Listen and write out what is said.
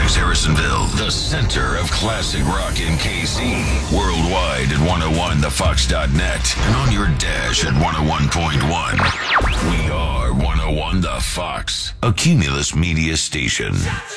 Springs, Harrisonville, the center of classic rock in KC. Worldwide at 101thefox.net and on your dash at 101.1. We are 101 The Fox, a Cumulus Media station.